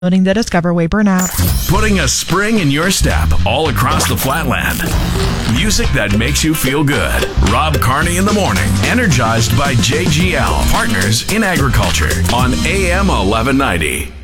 Downloading the Discover Wayburn app. Putting a spring in your step all across the flatland. Music that makes you feel good. Rob Carney in the morning. Energized by JGL, Partners in Agriculture on AM 1190.